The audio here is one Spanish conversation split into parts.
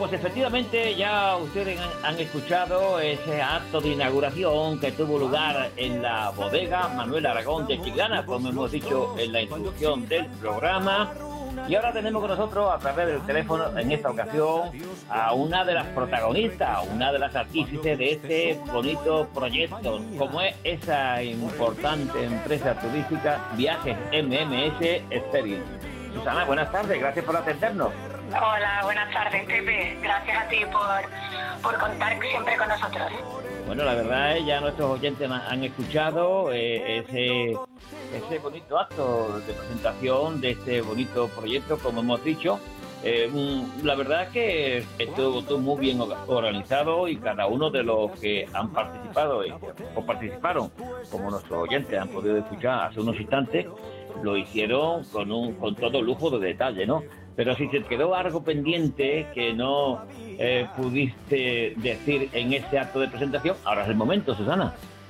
pues efectivamente ya ustedes han escuchado ese acto de inauguración que tuvo lugar en la bodega Manuel Aragón de Chiclana, como hemos dicho en la introducción del programa. Y ahora tenemos con nosotros, a través del teléfono, en esta ocasión, a una de las protagonistas, una de las artífices de este bonito proyecto, como es esa importante empresa turística Viajes MMS Experience. Susana, buenas tardes, gracias por atendernos. Hola, buenas tardes, Pepe. Gracias a ti por contar siempre con nosotros. Bueno, la verdad es ya nuestros oyentes han escuchado ese bonito acto de presentación de este bonito proyecto, como hemos dicho. La verdad es que estuvo todo muy bien organizado y cada uno de los que han participado o participaron, como nuestros oyentes han podido escuchar hace unos instantes, lo hicieron con todo lujo de detalle, ¿no? Pero si se quedó algo pendiente que no pudiste decir en ese acto de presentación, ahora es el momento, Susana.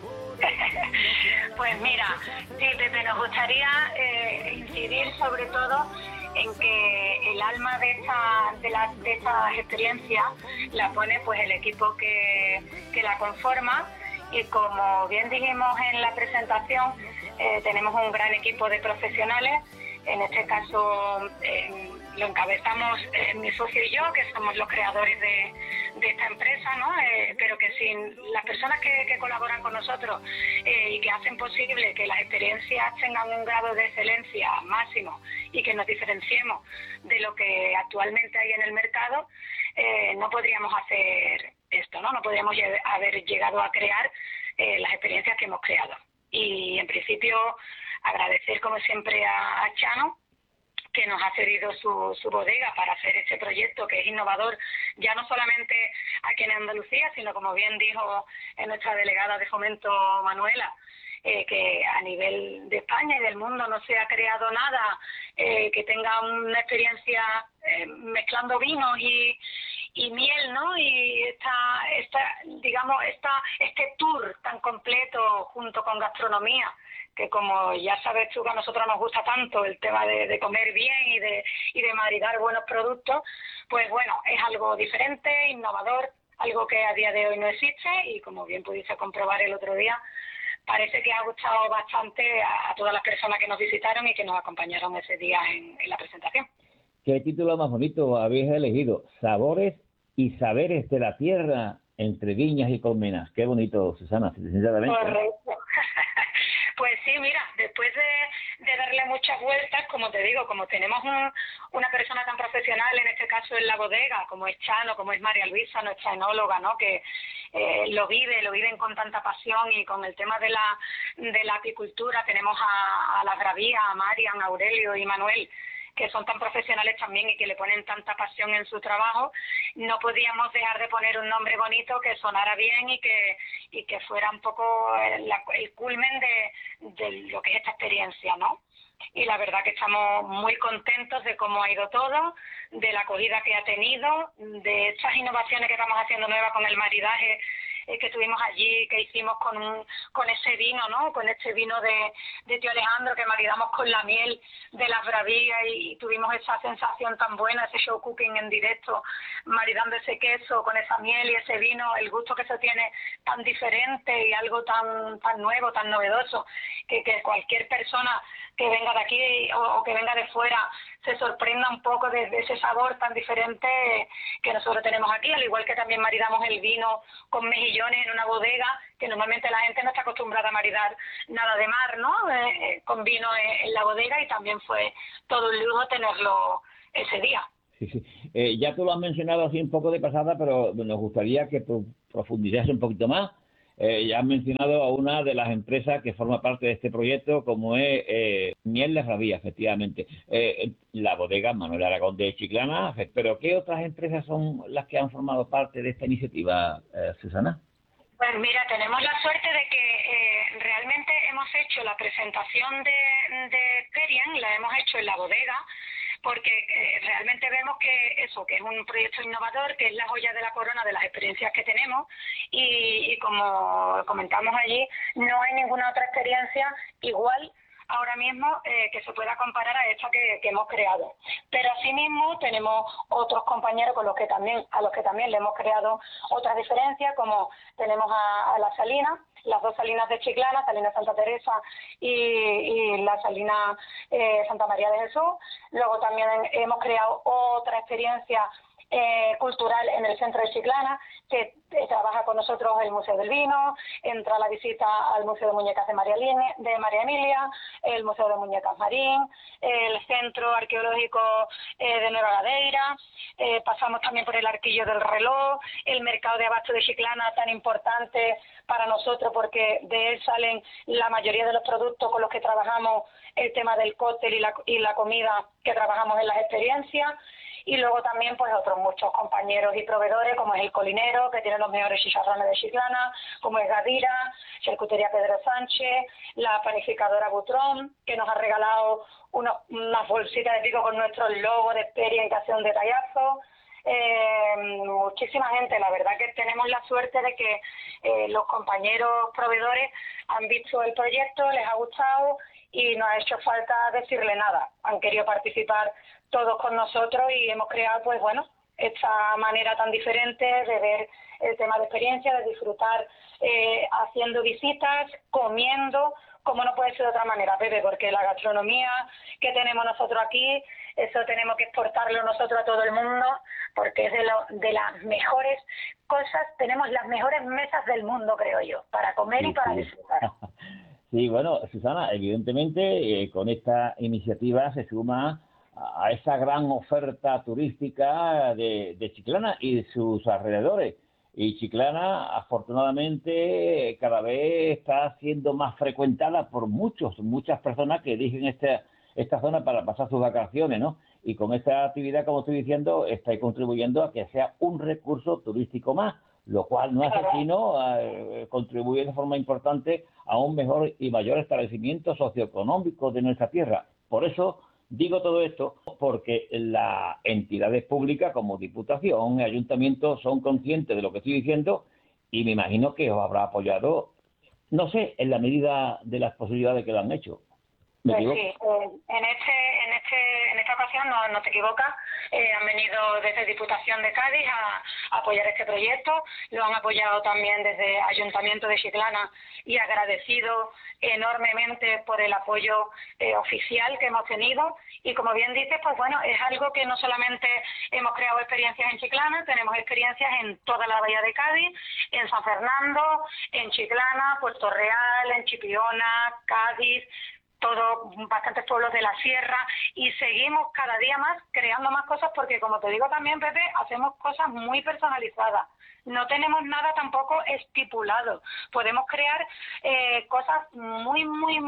Pues mira, sí, Pepe, nos gustaría incidir sobre todo en que el alma de esta experiencia la pone pues el equipo que la conforma, y como bien dijimos en la presentación, tenemos un gran equipo de profesionales. En este caso lo encabezamos mi socio y yo, que somos los creadores de esta empresa, ¿no? Pero que sin las personas que colaboran con nosotros y que hacen posible que las experiencias tengan un grado de excelencia máximo y que nos diferenciemos de lo que actualmente hay en el mercado, no podríamos hacer esto, ¿no? No podríamos haber llegado a crear las experiencias que hemos creado. Y en principio agradecer como siempre a Chano, que nos ha cedido su bodega para hacer este proyecto que es innovador, ya no solamente aquí en Andalucía, sino como bien dijo nuestra delegada de fomento, Manuela, que a nivel de España y del mundo no se ha creado nada que tenga una experiencia mezclando vinos y miel, ¿no? Y este tour tan completo junto con gastronomía, que como ya sabes tú que a nosotros nos gusta tanto el tema de comer bien y de maridar buenos productos, pues bueno, es algo diferente, innovador, algo que a día de hoy no existe, y como bien pudiste comprobar el otro día, parece que ha gustado bastante a todas las personas que nos visitaron y que nos acompañaron ese día en la presentación. ¿Qué título más bonito habéis elegido? Sabores y saberes de la tierra entre viñas y colmenas. Qué bonito, Susana, sinceramente. Correcto. Pues sí, mira, después de darle muchas vueltas, como te digo, como tenemos una persona tan profesional, en este caso en la bodega, como es Chano, como es María Luisa, nuestra enóloga, ¿no? Que lo viven con tanta pasión, y con el tema de la apicultura tenemos a la Gravía, a Marian, a Aurelio y Manuel, que son tan profesionales también y que le ponen tanta pasión en su trabajo. No podíamos dejar de poner un nombre bonito que sonara bien y que fuera un poco el culmen de lo que es esta experiencia, ¿no? Y la verdad que estamos muy contentos de cómo ha ido todo, de la acogida que ha tenido, de estas innovaciones que estamos haciendo nuevas con el maridaje que tuvimos allí, que hicimos con ese vino, ¿no? Con este vino de tío Alejandro, que maridamos con la miel de las bravías, y tuvimos esa sensación tan buena, ese show cooking en directo, maridando ese queso con esa miel y ese vino, el gusto que se tiene tan diferente y algo tan nuevo, tan novedoso, que cualquier persona que venga de aquí o que venga de fuera se sorprenda un poco de ese sabor tan diferente que nosotros tenemos aquí, al igual que también maridamos el vino con mejillones en una bodega, que normalmente la gente no está acostumbrada a maridar nada de mar, ¿no? Con vino en la bodega, y también fue todo un lujo tenerlo ese día. Sí, sí. Ya tú lo has mencionado así un poco de pasada, pero nos gustaría que profundizase un poquito más. Ya has mencionado a una de las empresas que forma parte de este proyecto, como es Miel de Gravía, efectivamente. La bodega Manuel Aragón de Chiclana, pero ¿qué otras empresas son las que han formado parte de esta iniciativa, Susana? Pues mira, tenemos la suerte de que realmente hemos hecho la presentación de Experian, la hemos hecho en la bodega, porque realmente vemos que es un proyecto innovador, que es la joya de la corona de las experiencias que tenemos, y como comentamos allí, no hay ninguna otra experiencia igual ahora mismo que se pueda comparar a esta que hemos creado. Pero asimismo tenemos otros compañeros a los que también le hemos creado otras diferencias, como tenemos a la Salina, las dos salinas de Chiclana, Salina Santa Teresa y la Salina Santa María de Jesús. Luego también hemos creado otra experiencia cultural en el centro de Chiclana, que trabaja con nosotros el Museo del Vino, entra la visita al Museo de Muñecas de María Emilia, el Museo de Muñecas Marín, el Centro Arqueológico de Nueva Gadeira, pasamos también por el Arquillo del Reloj, el Mercado de Abasto de Chiclana, tan importante para nosotros porque de él salen la mayoría de los productos con los que trabajamos, el tema del cóctel y la comida que trabajamos en las experiencias. Y luego también pues otros muchos compañeros y proveedores, como es el Colinero, que tiene los mejores chicharrones de Chiclana, como es Gadira, Charcutería Pedro Sánchez, la panificadora Butrón, que nos ha regalado unas bolsitas de pico con nuestro logo de Experia y que hace un detallazo. Muchísima gente, la verdad que tenemos la suerte de que los compañeros proveedores han visto el proyecto, les ha gustado y no ha hecho falta decirle nada, han querido participar todos con nosotros y hemos creado pues bueno, esta manera tan diferente de ver el tema de experiencia, de disfrutar haciendo visitas, comiendo, como no puede ser de otra manera, Pepe, porque la gastronomía que tenemos nosotros aquí, eso tenemos que exportarlo nosotros a todo el mundo, porque es de las mejores cosas, tenemos las mejores mesas del mundo, creo yo, para comer y para disfrutar. Sí, bueno, Susana, evidentemente con esta iniciativa se suma a esa gran oferta turística de Chiclana y de sus alrededores. Y Chiclana, afortunadamente, cada vez está siendo más frecuentada por muchas personas que eligen esta zona para pasar sus vacaciones, ¿no? Y con esta actividad, como estoy diciendo, está contribuyendo a que sea un recurso turístico más, lo cual no hace sino contribuir de forma importante a un mejor y mayor establecimiento socioeconómico de nuestra tierra. Por eso digo todo esto, porque las entidades públicas como Diputación y Ayuntamiento son conscientes de lo que estoy diciendo y me imagino que os habrá apoyado, no sé, en la medida de las posibilidades que lo han hecho. Pues sí, en esta ocasión no te equivocas, han venido desde Diputación de Cádiz a apoyar este proyecto, lo han apoyado también desde Ayuntamiento de Chiclana y agradecido enormemente por el apoyo oficial que hemos tenido y como bien dices, pues bueno, es algo que no solamente hemos creado experiencias en Chiclana, tenemos experiencias en toda la bahía de Cádiz, en San Fernando, en Chiclana, Puerto Real, en Chipiona, Cádiz, bastantes pueblos de la sierra y seguimos cada día más creando más cosas porque como te digo también Pepe, hacemos cosas muy personalizadas, no tenemos nada tampoco estipulado, podemos crear cosas muy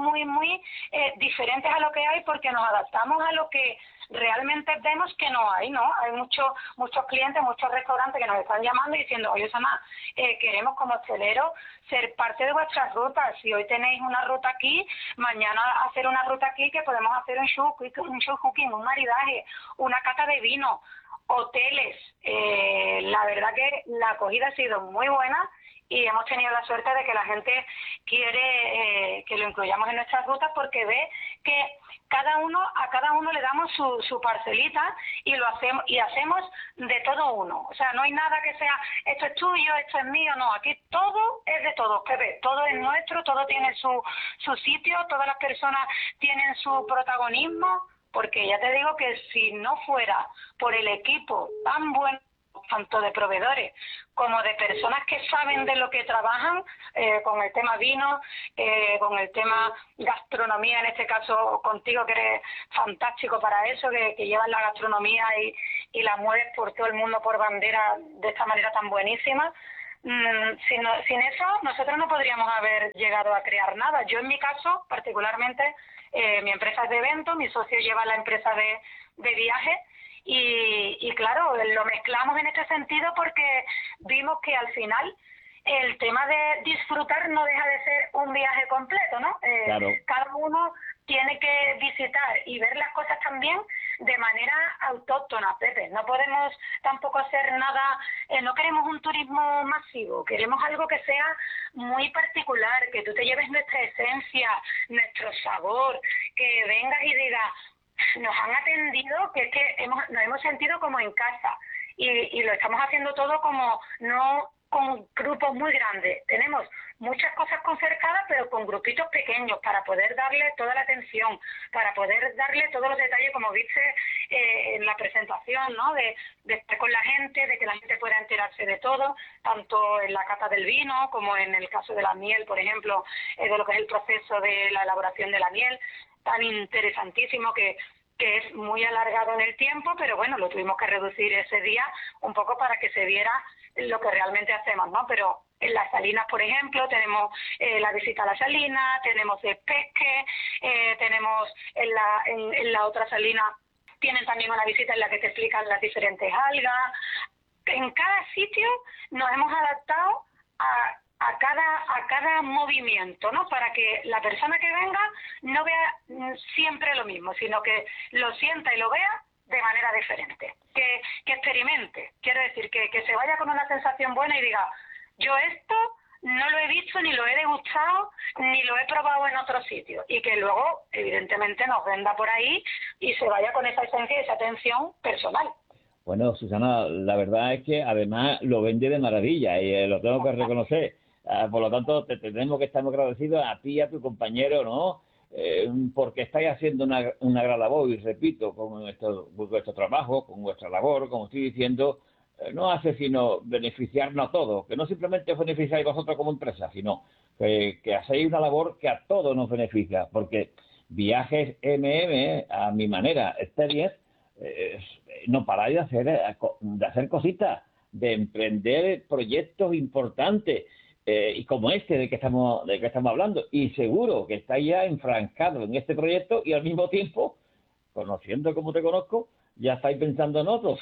diferentes a lo que hay porque nos adaptamos a lo que realmente vemos que no hay, ¿no? Hay muchos clientes, muchos restaurantes que nos están llamando y diciendo, oye, Sana, queremos como hosteleros ser parte de vuestras rutas. Si hoy tenéis una ruta aquí, mañana hacer una ruta aquí que podemos hacer un show cooking, un maridaje, una cata de vino, hoteles. La verdad que la acogida ha sido muy buena y hemos tenido la suerte de que la gente quiere que lo incluyamos en nuestras rutas porque ve que a cada uno le damos su parcelita y lo hacemos de todo uno. O sea, no hay nada que sea esto es tuyo, esto es mío, no, aquí todo es de todos, Pepe, todo es nuestro, todo tiene su sitio, todas las personas tienen su protagonismo, porque ya te digo que si no fuera por el equipo tan bueno tanto de proveedores como de personas que saben de lo que trabajan, con el tema vino, con el tema gastronomía, en este caso contigo que eres fantástico para eso, que llevas la gastronomía y la mueves por todo el mundo por bandera de esta manera tan buenísima. Sin eso nosotros no podríamos haber llegado a crear nada. Yo en mi caso particularmente, mi empresa es de eventos, mi socio lleva la empresa de viajes. Y claro, lo mezclamos en este sentido porque vimos que al final el tema de disfrutar no deja de ser un viaje completo, ¿no? Claro. Cada uno tiene que visitar y ver las cosas también de manera autóctona, Pepe. No podemos tampoco hacer nada, no queremos un turismo masivo, queremos algo que sea muy particular, que tú te lleves nuestra esencia, nuestro sabor, que vengas y digas, nos han atendido, que es que nos hemos sentido como en casa, y lo estamos haciendo todo como no con grupos muy grandes. Tenemos muchas cosas concertadas, pero con grupitos pequeños, para poder darle toda la atención, para poder darle todos los detalles, como viste en la presentación, ¿no? De estar con la gente, de que la gente pueda enterarse de todo, tanto en la cata del vino como en el caso de la miel, por ejemplo, de lo que es el proceso de la elaboración de la miel, tan interesantísimo que es muy alargado en el tiempo, pero bueno, lo tuvimos que reducir ese día un poco para que se viera lo que realmente hacemos, ¿no? Pero en las salinas, por ejemplo, tenemos la visita a la salina, tenemos el pesque, tenemos en la otra salina, tienen también una visita en la que te explican las diferentes algas. En cada sitio nos hemos adaptado a cada movimiento, ¿no? Para que la persona que venga no vea siempre lo mismo, sino que lo sienta y lo vea de manera diferente, que experimente, quiero decir, que se vaya con una sensación buena y diga, yo esto no lo he visto, ni lo he degustado, ni lo he probado en otro sitio, y que luego, evidentemente, nos venda por ahí y se vaya con esa esencia y esa atención personal. Bueno, Susana, la verdad es que además lo vende de maravilla y lo tengo que reconocer. Por lo tanto, te tenemos que estar muy agradecidos a ti y a tu compañero, ¿no? Porque estáis haciendo una gran labor, y repito, con vuestro trabajo, con vuestra labor, como estoy diciendo, no hace sino beneficiarnos a todos, que no simplemente os beneficiáis vosotros como empresa, sino que hacéis una labor que a todos nos beneficia, porque Viajes a mi manera, Experience, no paráis de hacer cositas, de emprender proyectos importantes, y como este de que estamos hablando, y seguro que estáis ya enfrancados en este proyecto y al mismo tiempo, conociendo como te conozco, ya estáis pensando en otros.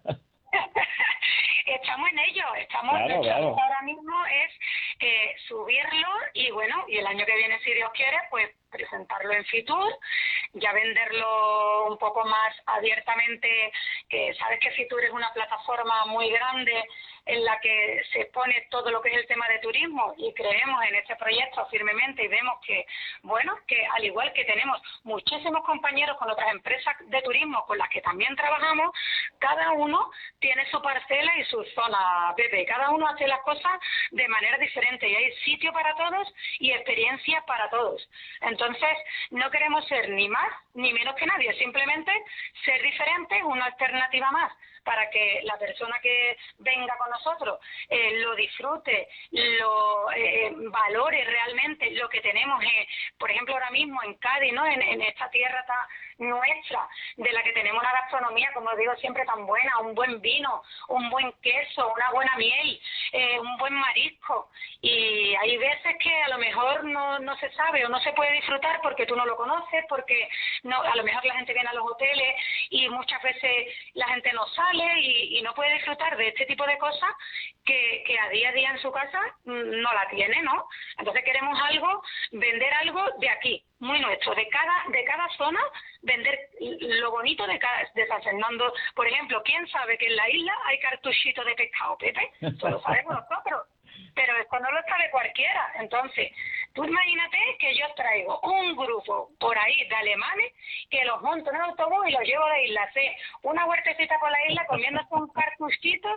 Estamos en ello, claro. Ahora mismo es subirlo y bueno, y el año que viene, si Dios quiere, pues presentarlo en Fitur, ya venderlo un poco más abiertamente, que sabes que Fitur es una plataforma muy grande en la que se pone todo lo que es el tema de turismo, y creemos en este proyecto firmemente y vemos que, bueno, que al igual que tenemos muchísimos compañeros con otras empresas de turismo con las que también trabajamos, cada uno tiene su parcela y su zona, Pepe, cada uno hace las cosas de manera diferente y hay sitio para todos y experiencia para todos. Entonces, no queremos ser ni más ni menos que nadie, simplemente ser diferentes, una alternativa más, para que la persona que venga con nosotros lo disfrute, lo valore realmente lo que tenemos, por ejemplo, ahora mismo en Cádiz, ¿no? En esta tierra nuestra, de la que tenemos una gastronomía, como digo siempre, tan buena, un buen vino, un buen queso, una buena miel, un buen marisco, y hay veces que a lo mejor no se sabe o no se puede disfrutar porque tú no lo conoces, porque no, a lo mejor la gente viene a los hoteles y muchas veces la gente no sale y no puede disfrutar de este tipo de cosas que a día en su casa no la tiene, ¿no? Entonces queremos vender algo de aquí, muy nuestro, de cada zona, vender lo bonito de San Fernando. Por ejemplo, ¿quién sabe que en la isla hay cartuchito de pescado, Pepe? Eso lo sabemos nosotros, pero esto no lo sabe cualquiera. Entonces, tú imagínate que yo traigo un grupo por ahí de alemanes que los monto en un autobús y los llevo de isla, una huertecita por la isla comiéndose un cartuchito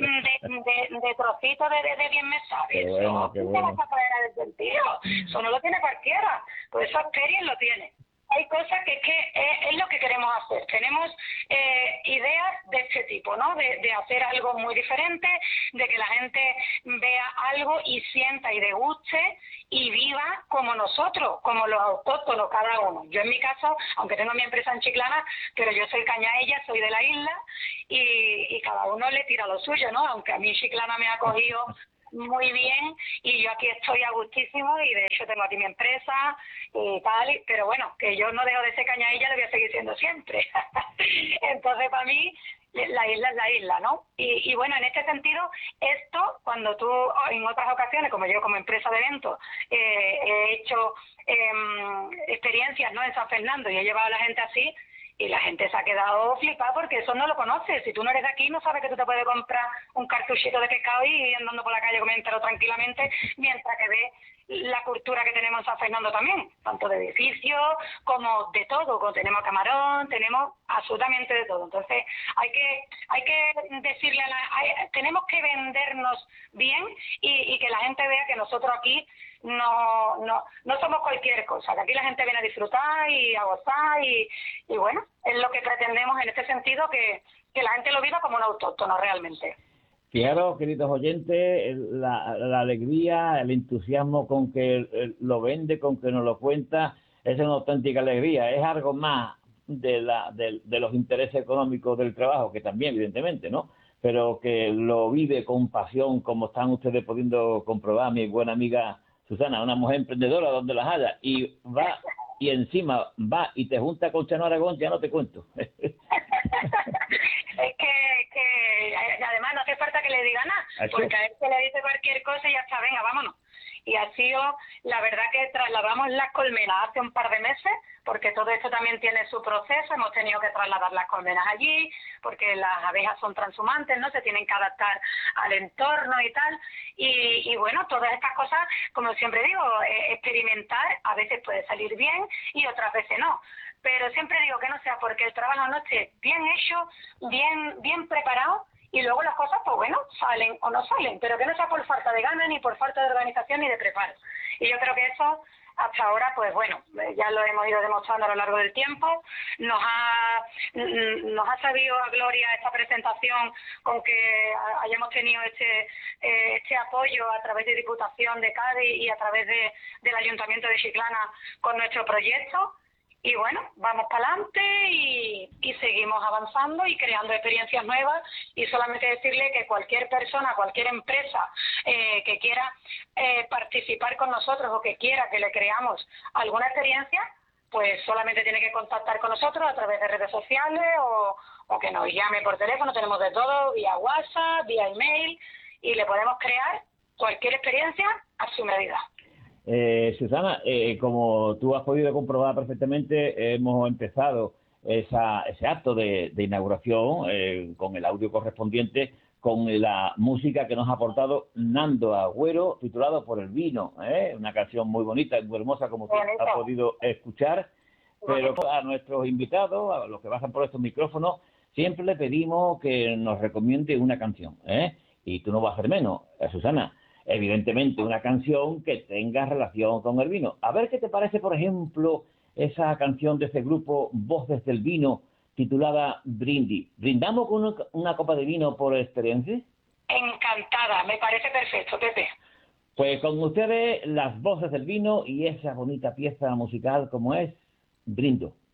de trocito de bien me sabe. Eso no vas a traer a del tío, eso no lo tiene cualquiera, pues eso Experience lo tiene. Hay cosas que es lo que queremos hacer. Tenemos ideas de este tipo, ¿no? De hacer algo muy diferente, de que la gente vea algo y sienta y deguste y viva como nosotros, como los autóctonos cada uno. Yo en mi caso, aunque tengo mi empresa en Chiclana, pero yo soy cañaella, soy de la isla y cada uno le tira lo suyo, ¿no? Aunque a mí Chiclana me ha acogido muy bien y yo aquí estoy a gustísimo y de hecho tengo aquí mi empresa y tal, pero bueno, que yo no dejo de ser cañailla, lo voy a seguir siendo siempre. Entonces para mí la isla es la isla, ¿no? Y bueno, en este sentido, esto, cuando tú en otras ocasiones, como yo como empresa de eventos, he hecho experiencias, ¿no?, en San Fernando y he llevado a la gente así, Y la gente se ha quedado flipada porque eso no lo conoce. Si tú no eres de aquí, no sabes que tú te puedes comprar un cartuchito de pescado y ir andando por la calle comiéndolo tranquilamente, mientras que ves la cultura que tenemos en San Fernando también, tanto de edificios como de todo. Como tenemos camarón, tenemos absolutamente de todo. Entonces hay que decirle tenemos que vendernos bien y que la gente vea que nosotros aquí no somos cualquier cosa, que aquí la gente viene a disfrutar y a gozar y bueno, es lo que pretendemos en este sentido, que la gente lo viva como un autóctono realmente. Fijaros, queridos oyentes, la alegría, el entusiasmo con que lo vende, con que nos lo cuenta, es una auténtica alegría, es algo más de los intereses económicos del trabajo, que también, evidentemente, ¿no? Pero que lo vive con pasión, como están ustedes pudiendo comprobar, mi buena amiga Susana, una mujer emprendedora donde las haya, y va, y encima va y te junta con Chano Aragón, ya no te cuento. Es que además no hace falta que le diga nada, porque a él se le dice cualquier cosa y ya está, venga, vámonos. Y ha sido, la verdad que trasladamos las colmenas hace un par de meses, porque todo esto también tiene su proceso, hemos tenido que trasladar las colmenas allí, porque las abejas son transhumantes, ¿no? Se tienen que adaptar al entorno y tal, y bueno, todas estas cosas, como siempre digo, experimentar, a veces puede salir bien y otras veces no. Pero siempre digo que no sea porque el trabajo no esté bien hecho, bien preparado, y luego las cosas, pues bueno, salen o no salen, pero que no sea por falta de ganas, ni por falta de organización, ni de preparo. Y yo creo que eso, hasta ahora, pues bueno, ya lo hemos ido demostrando a lo largo del tiempo. Nos ha sabido a gloria esta presentación con que hayamos tenido este apoyo a través de Diputación de Cádiz y a través del Ayuntamiento de Chiclana con nuestro proyecto. Y bueno, vamos para adelante y seguimos avanzando y creando experiencias nuevas, y solamente decirle que cualquier persona, cualquier empresa que quiera participar con nosotros o que quiera que le creamos alguna experiencia, pues solamente tiene que contactar con nosotros a través de redes sociales o que nos llame por teléfono, tenemos de todo, vía WhatsApp, vía email, y le podemos crear cualquier experiencia a su medida. Susana, como tú has podido comprobar perfectamente, hemos empezado ese acto de inauguración con el audio correspondiente, con la música que nos ha aportado Nando Agüero, titulado Por el Vino, una canción muy bonita, muy hermosa, como tú has podido escuchar. Pero a nuestros invitados, a los que bajan por estos micrófonos, siempre le pedimos que nos recomiende una canción, y tú no vas a hacer menos, Susana. Evidentemente una canción que tenga relación con el vino. A ver qué te parece, por ejemplo, esa canción de ese grupo Voces del Vino, titulada Brindis. ¿Brindamos con una copa de vino por experiencia? Encantada, me parece perfecto, Pepe. Pues con ustedes, las Voces del Vino y esa bonita pieza musical como es Brindo.